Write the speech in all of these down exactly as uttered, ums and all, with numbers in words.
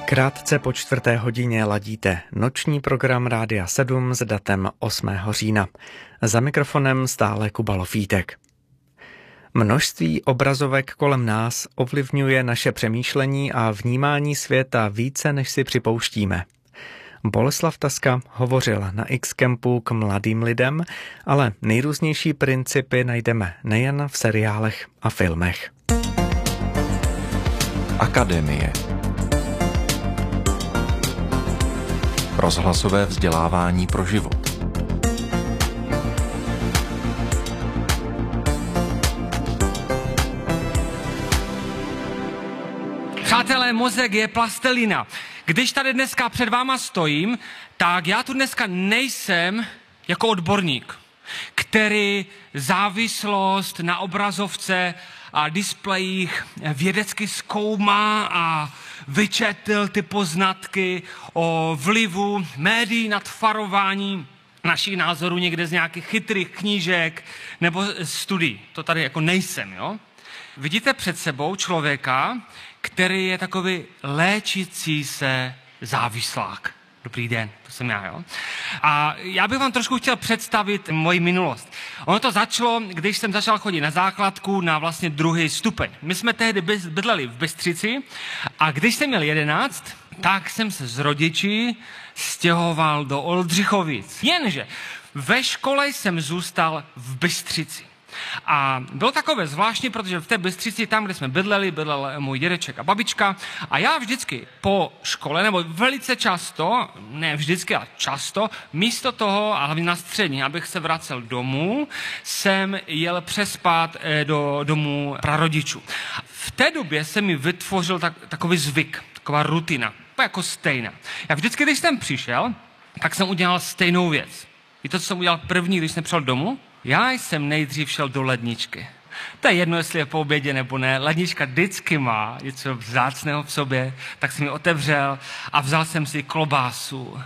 Krátce po čtvrté hodině ladíte noční program Rádia sedm s datem osmého října. Za mikrofonem stále Kuba Lofítek. Množství obrazovek kolem nás ovlivňuje naše přemýšlení a vnímání světa více, než si připouštíme. Boleslav Taska hovořil na X-Campu k mladým lidem, ale nejrůznější principy najdeme nejen v seriálech a filmech. Akademie. Rozhlasové vzdělávání pro život. Přátelé, mozek je plastelina. Když tady dneska před váma stojím, tak já tu dneska nejsem jako odborník, který závislost na obrazovce a displejích vědecky zkoumá a vyčetl ty poznatky o vlivu médií nad tvarování našich názorů někde z nějakých chytrých knížek nebo studií. To tady jako nejsem, jo? Vidíte před sebou člověka, který je takový léčící se závislák. Dobrý den, to jsem já, jo? A já bych vám trošku chtěl představit moji minulost. Ono to začalo, když jsem začal chodit na základku na vlastně druhý stupeň. My jsme tehdy bydleli v Bystřici a když jsem měl jedenáct, tak jsem se s rodiči stěhoval do Oldřichovic. Jenže ve škole jsem zůstal v Bystřici. A bylo takové zvláštní, protože v té Bystřici, tam, kde jsme bydleli, bydlel můj dědeček a babička. A já vždycky po škole, nebo velice často, ne vždycky, ale často, místo toho, a hlavně na střední, abych se vracel domů, jsem jel přespat do domu prarodičů. V té době se mi vytvořil tak, takový zvyk, taková rutina, jako stejná. Já vždycky, když jsem přišel, tak jsem udělal stejnou věc. Víte, co jsem udělal první, když jsem přišel domů? Já jsem nejdřív šel do ledničky. To je jedno, jestli je po obědě nebo ne. Lednička vždycky má něco vzácného v sobě, tak jsem ji otevřel a vzal jsem si klobásu,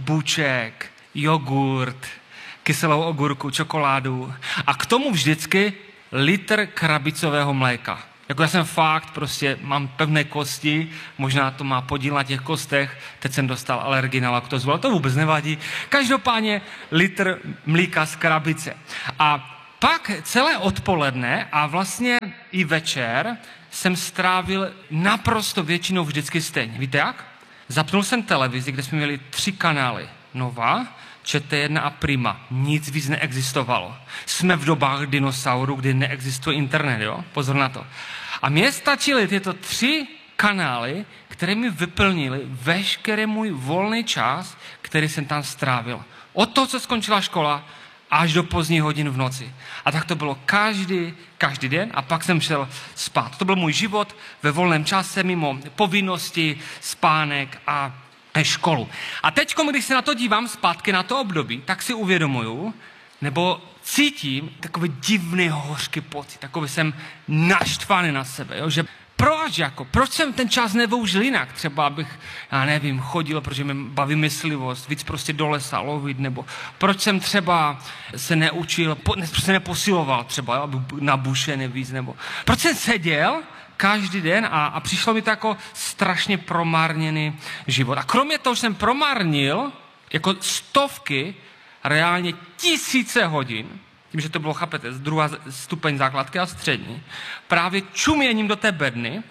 buček, jogurt, kyselou ogurku, čokoládu a k tomu vždycky litr krabicového mléka. Jako já jsem fakt, prostě mám pevné kosti, možná to má podíl na těch kostech, teď jsem dostal alergii na laktózu, ale to vůbec nevadí. Každopádně litr mlíka z krabice. A pak celé odpoledne a vlastně i večer jsem strávil naprosto většinou vždycky stejně. Víte jak? Zapnul jsem televizi, kde jsme měli tři kanály. Nova, Č T jedna a Prima. Nic víc neexistovalo. Jsme v dobách dinosaurů, kdy neexistuje internet, jo? Pozor na to. A mně stačily tyto tři kanály, které mi vyplnily veškerý můj volný čas, který jsem tam strávil. Od toho, co skončila škola, až do pozdních hodin v noci. A tak to bylo každý, každý den a pak jsem šel spát. To byl můj život ve volném čase, mimo povinnosti, spánek a školu. A teď, když se na to dívám zpátky na to období, tak si uvědomuju, nebo cítím takový divný hořký pocit, takový jsem naštvaný na sebe, jo? Že proč jako, proč jsem ten čas nevyužil jinak, třeba abych, já nevím, chodil, protože mě baví myslivost, víc prostě do lesa lovit, nebo proč jsem třeba se neučil, po, ne, se neposiloval třeba, jo? Aby nabušený víc, nebo proč jsem seděl každý den a, a přišlo mi to jako strašně promarněný život. A kromě toho, že jsem promarnil jako stovky, reálně tisíce hodin, tím, že to bylo, chápete, druhá stupeň základky a střední, právě čuměním do té bedny,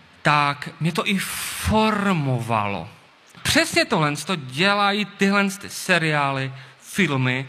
tak mě to i formovalo. Přesně tohle to dělají tyhle ty seriály, filmy,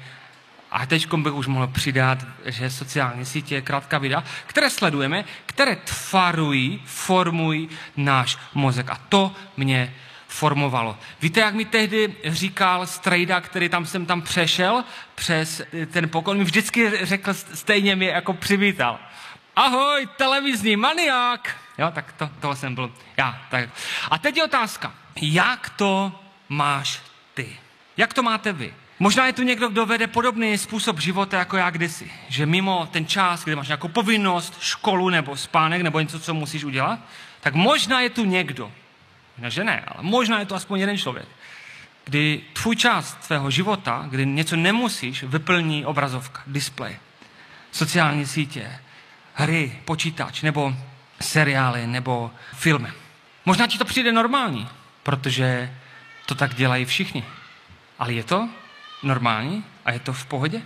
a teď bych už mohl přidat, že sociální sítě, krátká videa, které sledujeme, které tvarují, formují náš mozek. A to mě formovalo. Víte, jak mi tehdy říkal strejda, který tam jsem tam přešel přes ten pokoj, mi vždycky řekl, stejně mě jako přivítal. Ahoj, televizní maniák! Jo, tak to, tohle jsem byl já. Tak. A teď je otázka, jak to máš ty? Jak to máte vy? Možná je tu někdo, kdo vede podobný způsob života jako já kdysi. Že mimo ten čas, kdy máš nějakou povinnost, školu nebo spánek nebo něco, co musíš udělat, tak možná je tu někdo, možná, že ne, ale možná je to aspoň jeden člověk, kdy tvůj čas tvého života, kdy něco nemusíš, vyplní obrazovka, displej, sociální sítě, hry, počítač nebo seriály nebo filmy. Možná ti to přijde normální. protože to tak dělají všichni. Ale je to normální a je to v pohodě?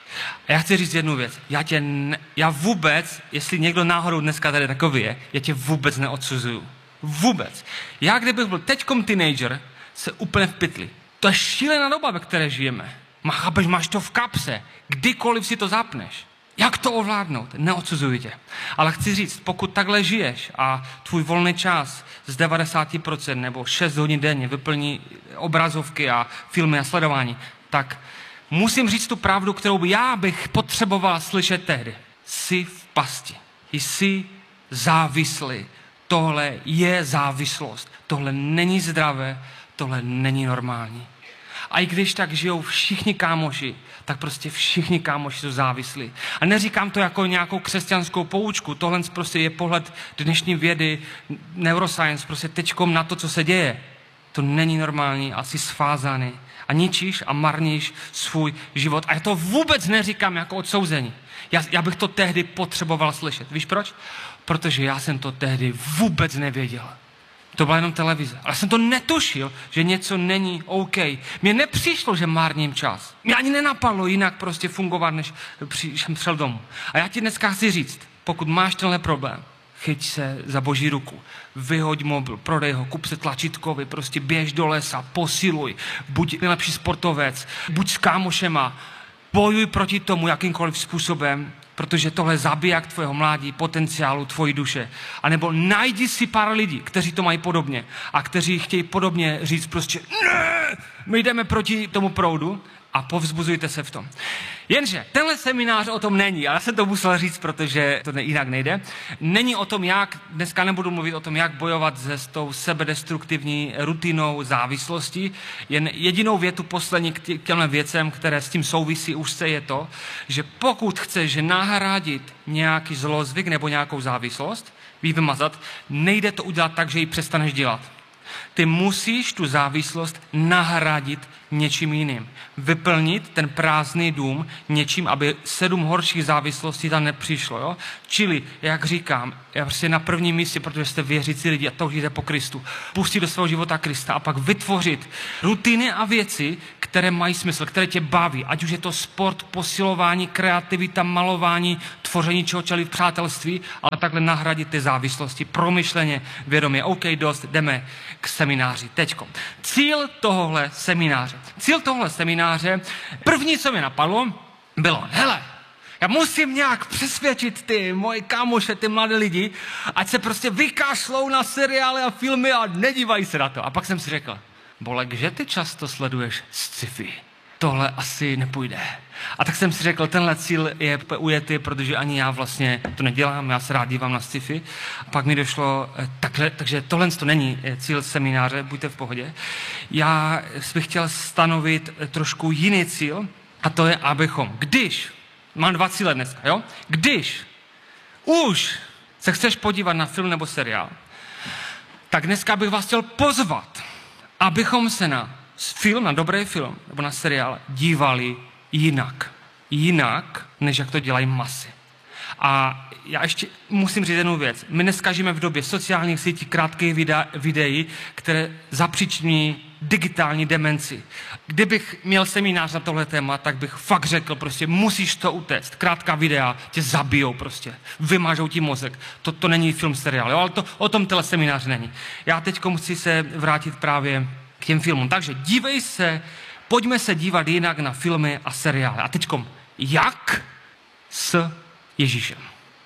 A já chci říct jednu věc. Já tě, ne, já vůbec, jestli někdo náhodou dneska tady takový je, já tě vůbec neodsuzuju. Vůbec. Já kdybych byl teďkom teenager, se úplně v pytli. To je šílená doba, ve které žijeme. Má, chápeš, máš to v kapse. Kdykoliv si to zapneš. Jak to ovládnout? Neodsuzuji tě. Ale chci říct, pokud takhle žiješ a tvůj volný čas z devadesát procent nebo šest hodin denně vyplní obrazovky a filmy a sledování, tak musím říct tu pravdu, kterou by já bych potřeboval slyšet tehdy. Jsi v pasti. Jsi závislý. Tohle je závislost. Tohle není zdravé. Tohle není normální. A i když tak žijou všichni kámoši, tak prostě všichni kámoši jsou závislí. A neříkám to jako nějakou křesťanskou poučku. Tohle prostě je pohled dnešní vědy, neuroscience, prostě teďkom na to, co se děje. To není normální a jsi svázaný. A ničíš a marníš svůj život. A já to vůbec neříkám jako odsouzení. Já, já bych to tehdy potřeboval slyšet. Víš proč? Protože já jsem to tehdy vůbec nevěděl. To byla jenom televize. Ale jsem to netušil, že něco není OK. Mně nepřišlo, že márním čas. Mě ani nenapadlo jinak prostě fungovat, než jsem šel domů. A já ti dneska chci říct, pokud máš tenhle problém, chyť se za boží ruku, vyhoď mobil, prodej ho, kup se tlačítkovi, prostě běž do lesa, posiluj, buď nejlepší sportovec, buď s kámošema, bojuj proti tomu jakýmkoliv způsobem, protože tohle zabiják tvého mládí, potenciálu tvojí duše. A nebo najdi si pár lidí, kteří to mají podobně a kteří chtějí podobně říct prostě ne, my jdeme proti tomu proudu a povzbuzujte se v tom. Jenže tenhle seminář o tom není, ale já jsem to musel říct, protože to ne, jinak nejde. Není o tom, jak, dneska nebudu mluvit o tom, jak bojovat se s tou sebedestruktivní rutinou závislostí. Jen jedinou větu poslední k těmhle věcem, které s tím souvisí úzce, je to, že pokud chceš nahradit nějaký zlozvyk nebo nějakou závislost, jí vymazat, nejde to udělat tak, že ji přestaneš dělat. Ty musíš tu závislost nahradit něčím jiným. Vyplnit ten prázdný dům něčím, aby sedm horších závislostí tam nepřišlo. Jo? Čili, jak říkám, já prostě na prvním místě, protože jste věřící lidi a toužíte po Kristu, pustit do svého života Krista a pak vytvořit rutiny a věci, které mají smysl, které tě baví. Ať už je to sport, posilování, kreativita, malování, tvoření čehočeli v přátelství, ale takhle nahradit ty závislosti. Promyšleně, vědomě. OK, dost, jdeme k semináři. Teďko. Cíl tohohle semináře. Cíl tohle semináře, první, co mi napadlo, bylo, hele, já musím nějak přesvědčit ty moje kámoše, ty mladé lidi, ať se prostě vykašlou na seriály a filmy a nedívají se na to. A pak jsem si řekl, Bolek, že ty často sleduješ sci-fi? Tohle asi nepůjde. A tak jsem si řekl, tenhle cíl je ujetý, protože ani já vlastně to nedělám, já se rád dívám na sci-fi. A pak mi došlo, takhle, takže tohle to není cíl semináře, buďte v pohodě. Já bych chtěl stanovit trošku jiný cíl, a to je, abychom, když, mám dva cíle dneska, jo? Když už se chceš podívat na film nebo seriál, tak dneska bych vás chtěl pozvat, abychom se na film, na dobrý film nebo na seriál dívali jinak. Jinak, než jak to dělají masy. A já ještě musím říct jednu věc. My dneska žijeme v době sociálních sítí, krátkých videa, videí, které zapříčiní digitální demenci. Kdybych měl seminář na tohle téma, tak bych fakt řekl, prostě musíš to utéct. Krátká videa tě zabijou prostě. Vymažou ti mozek. To, to není film, seriál, jo? Ale to, o tom tenhle seminář není. Já teď musím se vrátit právě k těm filmům. Takže dívej se, pojďme se dívat jinak na filmy a seriály. A teďkom, jak s Ježíšem?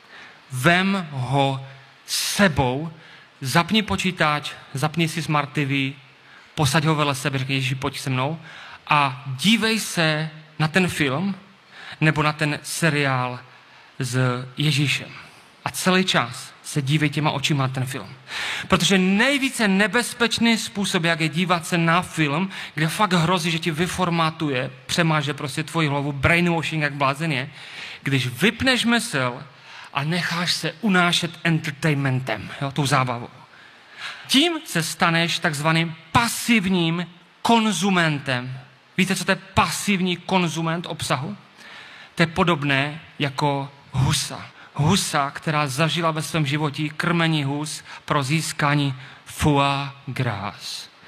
Vem ho sebou, zapni počítač, zapni si Smart T V, posaď ho vedle sebe, řekni Ježíši, pojď se mnou a dívej se na ten film nebo na ten seriál s Ježíšem. A celý čas se dívej těma očima na ten film. Protože nejvíce nebezpečný způsob, jak je dívat se na film, kde fakt hrozí, že ti vyformátuje, přemáže prostě tvoji hlavu, brainwashing jak blázen je, když vypneš mysl a necháš se unášet entertainmentem, jo, tou zábavou. Tím se staneš takzvaným pasivním konzumentem. Víte, co to je pasivní konzument obsahu? To je podobné jako husa. Husa, která zažila ve svém životě krmení hus pro získání foie gras.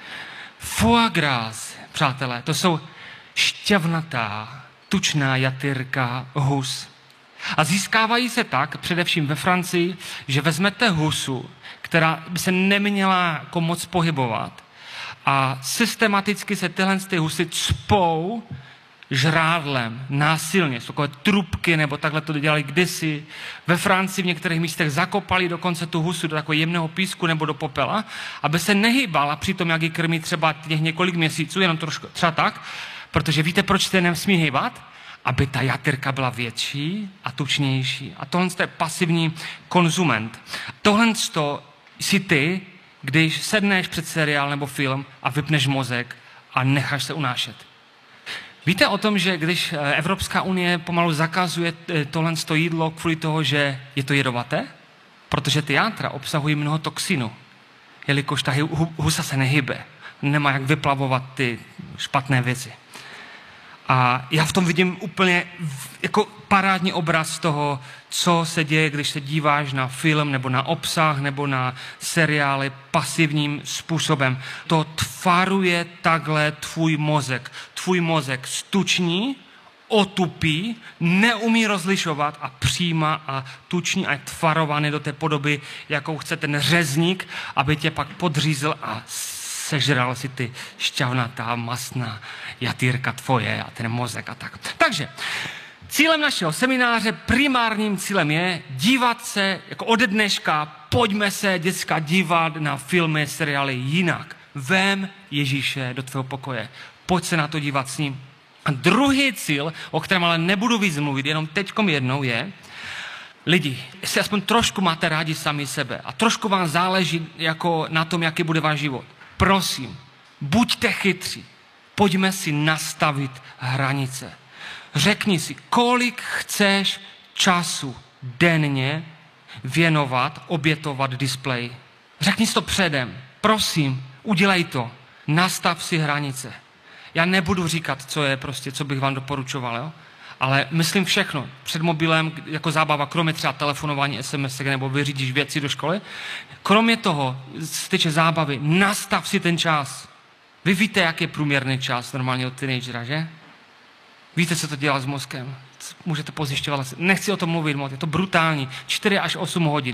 Foie gras, přátelé, to jsou šťavnatá, tučná jatyrka hus. A získávají se tak, především ve Francii, že vezmete husu, která by se neměla jako moc pohybovat, a systematicky se tyhle ty husy cpou žrádlem, násilně. Jsou takové trubky, nebo takhle to dělali kdysi. Ve Francii v některých místech zakopali dokonce tu husu do takového jemného písku nebo do popela, aby se nehýbala při tom, jak ji krmí třeba těch několik měsíců, jenom trošku, třeba tak, protože víte, proč se nesmí hýbat? Aby ta jatyrka byla větší a tučnější. A tohle je pasivní konzument. Tohle si ty, když sedneš před seriál nebo film a vypneš mozek a necháš se unášet. Víte o tom, že když Evropská unie pomalu zakazuje tohle jídlo kvůli toho, že je to jedovaté? Protože ty játra obsahují mnoho toxinu, jelikož ta husa se nehybe, nemá jak vyplavovat ty špatné věci. A já v tom vidím úplně jako parádní obraz toho, co se děje, když se díváš na film nebo na obsah nebo na seriály pasivním způsobem. To tvaruje takhle tvůj mozek. Tvůj mozek stuční, otupí, neumí rozlišovat a přijímá a tuční a je tvarovaný do té podoby, jakou chce ten řezník, aby tě pak podřízl a sežral si ty šťavnatá, masná jatýrka tvoje a ten mozek a tak. Takže cílem našeho semináře, primárním cílem je dívat se, jako ode dneška, pojďme se, děcka, dívat na filmy, seriály jinak. Vem Ježíše do tvého pokoje. Pojď se na to dívat s ním. A druhý cíl, o kterém ale nebudu víc mluvit, jenom teďkom jednou je, lidi, jestli aspoň trošku máte rádi sami sebe a trošku vám záleží jako na tom, jaký bude váš život. Prosím, buďte chytří. Pojďme si nastavit hranice. Řekni si, kolik chceš času denně věnovat, obětovat displeji. Řekni si to předem. Prosím, udělej to. Nastav si hranice. Já nebudu říkat, co je prostě, co bych vám doporučoval, jo? Ale myslím všechno. Před mobilem jako zábava, kromě třeba telefonování, es em es nebo vyřídíš věci do školy. Kromě toho, z tyče zábavy, nastav si ten čas. Vy víte, jak je průměrný čas normálního teenagera, že? Víte, co to dělá s mozkem? Můžete pozjišťovat. Nechci o tom mluvit moc, je to brutální. čtyři až osm hodin.